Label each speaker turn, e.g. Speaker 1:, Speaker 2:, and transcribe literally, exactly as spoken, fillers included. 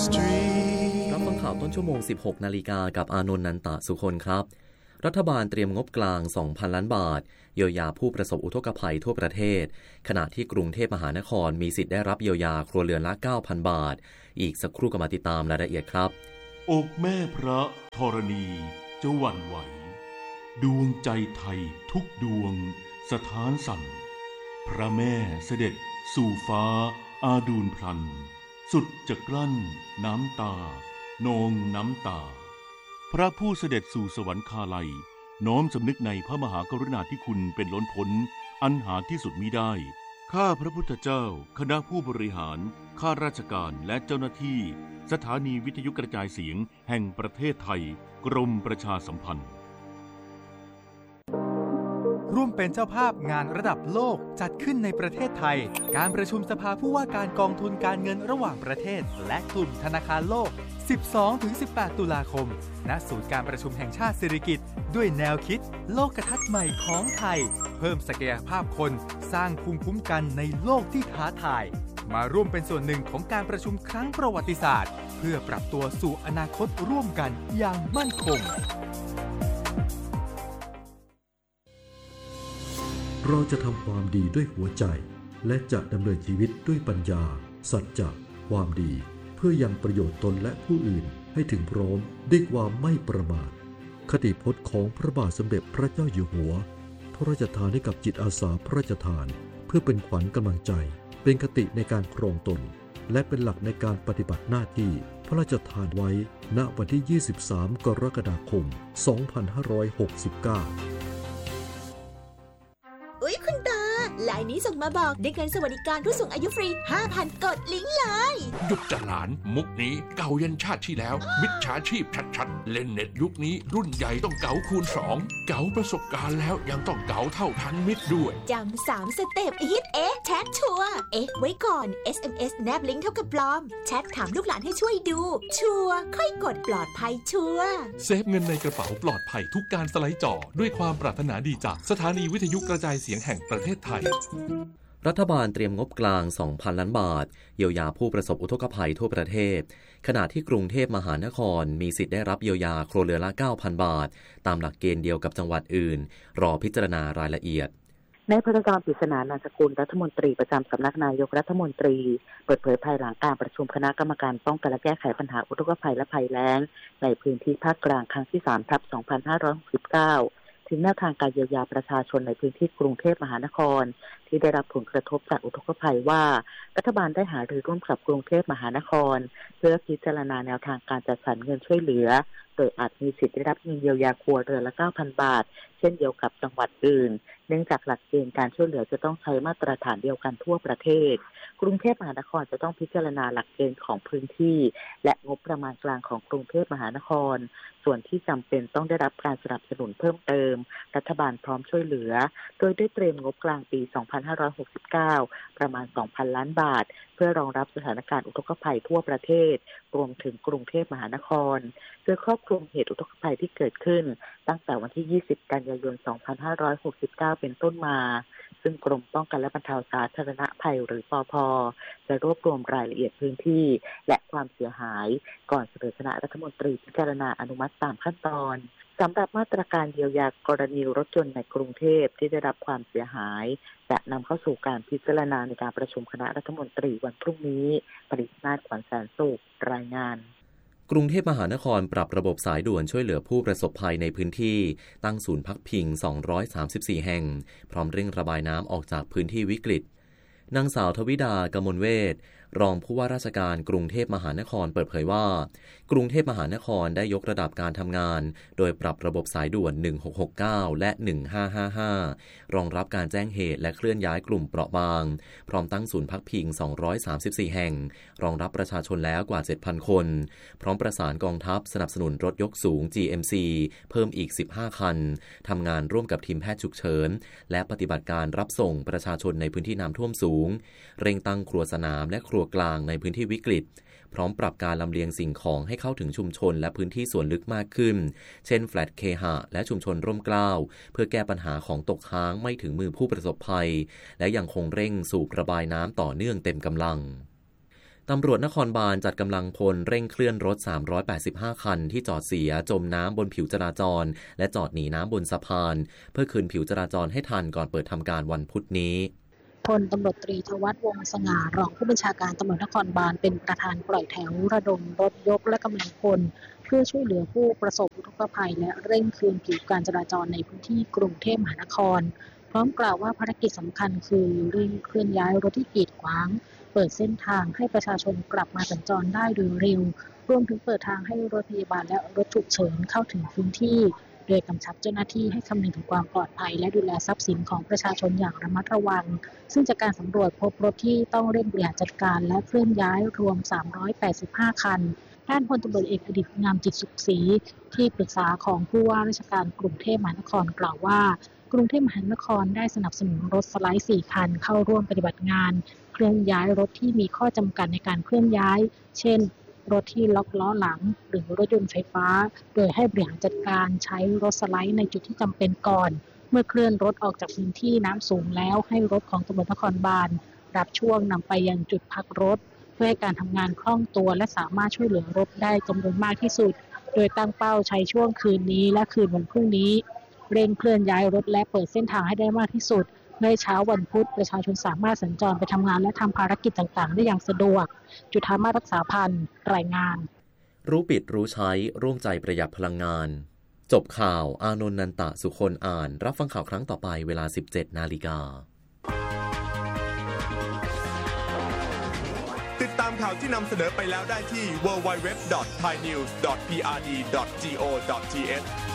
Speaker 1: street รับฟังข่าวต้นชั่วโมง สิบหก นาฬิกากับอานนท์ นันตะสุคนครับรัฐบาลเตรียมงบกลาง สองพัน ล้านบาทเยียวยาผู้ประสบอุทกภัยทั่วประเทศขณะที่กรุงเทพมหานครมีสิทธิ์ได้รับเยียวยาครัวเรือนละ เก้าพัน บาทอีกสักครู่ก็มาติดตามรายละเอียดครับ
Speaker 2: อกแม่พระธรณีจะหวั่นไหวดวงใจไทยทุกดวงสถานสั่นพระแม่เสด็จสู่ฟ้าอาดูลพลันสุดจะกลั้นน้ำตานองน้ำตาพระผู้เสด็จสู่สวรรคาลัยน้อมสำนึกในพระมหากรุณาธิคุณเป็นล้นพ้นอันหาที่สุดมิได้ข้าพระพุทธเจ้าคณะผู้บริหารข้าราชการและเจ้าหน้าที่สถานีวิทยุกระจายเสียงแห่งประเทศไทยกรมประชาสัมพันธ์
Speaker 3: ร่วมเป็นเจ้าภาพงานระดับโลกจัดขึ้นในประเทศไทยการประชุมสภาผู้ว่าการกองทุนการเงินระหว่างประเทศและกลุ่มธนาคารโลก สิบสองถึงสิบแปด ตุลาคมณศูนย์การประชุมแห่งชาติสิริกิติ์ด้วยแนวคิดโลกทัศน์ใหม่ของไทยเพิ่มศักยภาพคนสร้างภูมิคุ้มกันในโลกที่ท้าทายมาร่วมเป็นส่วนหนึ่งของการประชุมครั้งประวัติศาสตร์เพื่อปรับตัวสู่อนาคตร่วมกันอย่างมั่นคง
Speaker 4: เราจะทำความดีด้วยหัวใจและจะดำเนินชีวิตด้วยปัญญาสัจจะความดีเพื่อยังประโยชน์ตนและผู้อื่นให้ถึงพร้อมด้วยความไม่ประมาทคติพจน์ของพระบาทสมเด็จพระเจ้าอยู่หัวพระราชทานให้กับจิตอาสาพระราชทานเพื่อเป็นขวัญกำลังใจเป็นคติในการครองตนและเป็นหลักในการปฏิบัติหน้าที่พระราชทานไว้ณวันที่ยี่สิบสามกรกฎาคมสองพันห้าร้อยหกสิบเก้า
Speaker 5: อุ๊ยคุณตาไลน์นี้ส่งมาบอกได้เงินสวัสดิการผู้สูงอายุฟรี ห้าพัน กดลิงก์เลย
Speaker 6: หยุดจะหลานมุกนี้เก่ายันชาติที่แล้วมิจฉาชีพชัดๆเล่นเน็ตยุคนี้รุ่นใหญ่ต้องเก๋าคูณสองเก๋าประสบการณ์แล้วยังต้องเก๋าเท่าทันมิตรด้วย
Speaker 5: จำสามสเต็ปฮิตเอ๊ะแชทชัวร์เอ๊ะไว้ก่อน เอส เอ็ม เอส แนบลิงก์เท่ากับปลอมแชทถามลูกหลานให้ช่วยดูชัวร์ค่อยกดปลอดภัยชัวร์
Speaker 7: เซฟเงินในกระเป๋าปลอดภัยทุกการสไลด์จอด้วยความปรารถนาดีจากสถานีวิทยุกระจายเสียงแห่งประเทศไทย
Speaker 1: รัฐบาลเตรียมงบกลาง สองพัน ล้านบาทเยียวยาผู้ประสบอุทกภัยทั่วประเทศขณะที่กรุงเทพมหานครมีสิทธิ์ได้รับเยียวยาครัวเรือนละ เก้าพัน บาทตามหลักเกณฑ์เดียวกับจังหวัดอื่นรอพิจารณารายละเอียด
Speaker 8: นายพลกร ปริศนา นามสกุลรัฐมนตรีประจำสำนักนายกรัฐมนตรีเปิดเผยภายหลังการประชุมคณะกรรมการป้องกันและแก้ไขปัญหาอุทกภัยและภัยแล้งในพื้นที่ภาคกลางครั้งที่ สามทับสองพันห้าร้อยหกสิบเก้าถึงแนวทางการเยียวยาประชาชนในพื้นที่กรุงเทพมหานครที่ได้รับผลกระทบจากอุทกภัยว่ารัฐบาลได้หารือร่วมกับกรุงเทพมหานครเพื่อพิจารณาแนวทางการจัดสรรเงินช่วยเหลือโดยอาจมีสิทธิ์ได้รับเงินเยียวยาครัวเรือนละ เก้าพัน บาทเช่นเดียวกับจังหวัดอื่นเนื่องจากหลักเกณฑ์การช่วยเหลือจะต้องใช้มาตรฐานเดียวกันทั่วประเทศกรุงเทพมหานครจะต้องพิจารณาหลักเกณฑ์ของพื้นที่และงบประมาณกลางของกรุงเทพมหานครส่วนที่จำเป็นต้องได้รับการสนับสนุนเพิ่มเติมรัฐบาลพร้อมช่วยเหลือโดยได้เตรียมงบกลางปี สองพันห้าร้อยหกสิบเก้า ประมาณ สองพัน ล้านบาทเพื่อรองรับสถานการณ์อุทกภัยทั่วประเทศรวมถึงกรุงเทพมหานครเพื่อครอบคลุมเหตุอุทกภัยที่เกิดขึ้นตั้งแต่วันที่ ยี่สิบ กันยายน สองพันห้าร้อยหกสิบเก้า เป็นต้นมาซึ่งกรมป้องกันและบรรเทาสาธารณภัยหรือปภ.จะรวบรวมรายละเอียดพื้นที่และความเสียหายก่อนเสนอคณะรัฐมนตรีพิจารณาอนุมัติตามขั้นตอนสำหรับมาตรการเยียวยากรณีรถยนต์ในกรุงเทพที่ได้รับความเสียหายจะนำเข้าสู่การพิจารณาในการประชุมคณะรัฐมนตรีวันพรุ่งนี้ปริศนาถ ขวัญแสนสุขรายงาน
Speaker 1: กรุงเทพมหานครปรับระบบสายด่วนช่วยเหลือผู้ประสบภัยในพื้นที่ตั้งศูนย์พักพิงสองร้อยสามสิบสี่แห่งพร้อมเร่งระบายน้ำออกจากพื้นที่วิกฤตนางสาวทวิดากมลเวชรองผู้ว่าราชการกรุงเทพมหานครเปิดเผยว่ากรุงเทพมหานครได้ยกระดับการทำงานโดยปรับระบบสายด่วนหนึ่งหกหกเก้าและหนึ่งห้าห้าห้ารองรับการแจ้งเหตุและเคลื่อนย้ายกลุ่มเปราะบางพร้อมตั้งศูนย์พักพิงสองร้อยสามสิบสี่แห่งรองรับประชาชนแล้วกว่า เจ็ดพัน คนพร้อมประสานกองทัพสนับสนุนรถยกสูง จี เอ็ม ซี เพิ่มอีกสิบห้าคันทำงานร่วมกับทีมแพทย์ฉุกเฉินและปฏิบัติการรับส่งประชาชนในพื้นที่น้ำท่วมสูงเร่งตั้งครัวสนามและครัวกลางในพื้นที่วิกฤตพร้อมปรับการลำเลียงสิ่งของให้เข้าถึงชุมชนและพื้นที่ส่วนลึกมากขึ้นเช่นแฟลตเคหะและชุมชนร่มเกล้าเพื่อแก้ปัญหาของตกค้างไม่ถึงมือผู้ประสบภัยและยังคงเร่งสูบระบายน้ำต่อเนื่องเต็มกำลังตำรวจนครบาลจัดกำลังพลเร่งเคลื่อนรถสามร้อยแปดสิบห้าคันที่จอดเสียจมน้ำบนผิวจราจรและจอดหนีน้ำบนสะพานเพื่อคืนผิวจราจรให้ทันก่อนเปิดทำการวันพุธนี้
Speaker 9: พลตำรวจตรีธวัฒน์วงศ์สง่ารองผู้บัญชาการตำรวจนครบาลเป็นประธานปล่อยแถวระดมรถยกและกำลังพลเพื่อช่วยเหลือผู้ประสบอุทกภัยและเร่งคืนผิวการจราจรในพื้นที่กรุงเทพมหานครพร้อมกล่าวว่าภารกิจสำคัญคือเร่งเคลื่อนย้ายรถที่กีดขวางเปิดเส้นทางให้ประชาชนกลับมาสัญจรได้โดยเร็วรวมถึงเปิดทางให้รถพยาบาลและรถฉุกเฉินเข้าถึงพื้นที่โดยกำชับเจ้าหน้าที่ให้คำนึงถึงความปลอดภัยและดูแลทรัพย์สินของประชาชนอย่างระมัดระวังซึ่งจากการสำรวจพบรถที่ต้องเร่งบริหารจัดการและเคลื่อนย้ายรวมสามร้อยแปดสิบห้าคันด้านพลตำรวจเอกอดิษฐ์งามจิตสุขศรีที่ปรึกษาของผู้ว่าราชการกรุงเทพมหานครกล่าวว่ากรุงเทพมหานครได้สนับสนุนรถสไลด์สี่คันเข้าร่วมปฏิบัติงานเคลื่อนย้ายรถที่มีข้อจำกัดในการเคลื่อนย้ายเช่นรถที่ล็อกล้อหลังหรือรถยนต์ไฟฟ้าโดยให้บริหารจัดการใช้รถสไลด์ในจุดที่จำเป็นก่อนเมื่อเคลื่อนรถออกจากพื้นที่น้ำสูงแล้วให้รถของตำรวจนครบาลรับช่วงนำไปยังจุดพักรถเพื่อให้การทำงานคล่องตัวและสามารถช่วยเหลือรถได้จำนวนมากที่สุดโดยตั้งเป้าใช้ช่วงคืนนี้และคืนวันพรุ่งนี้เร่งเคลื่อนย้ายรถและเปิดเส้นทางให้ได้มากที่สุดในเช้าวันพุธประชาชนสามารถสัญจรไปทำงานและทำภารกิจต่างๆได้อย่างสะดวกจุฑามาสรักษาพันธ์รายงาน
Speaker 1: รู้ปิดรู้ใช้ร่วมใจประหยัดพลังงานจบข่าวอานนท์นันตะสุคนอ่านรับฟังข่าวครั้งต่อไปเวลา สิบเจ็ดนาฬิกา
Speaker 10: ติดตามข่าวที่นำเสนอไปแล้วได้ที่ ดับเบิลยู ดับเบิลยู ดับเบิลยู ดอท ไทยนิวส์ ดอท พี อาร์ ดี ดอท จี โอ ดอท ที เอช